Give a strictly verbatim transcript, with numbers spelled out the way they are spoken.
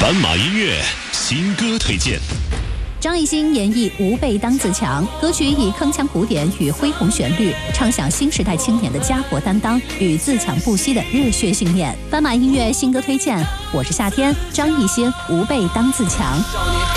斑马音乐新歌推荐。 张艺兴演绎《吾辈当自强》，歌曲以铿锵鼓点与恢宏旋律，唱响新时代青年的家国担当与自强不息的热血信念。斑马音乐新歌推荐，我是夏天，张艺兴《吾辈当自强》。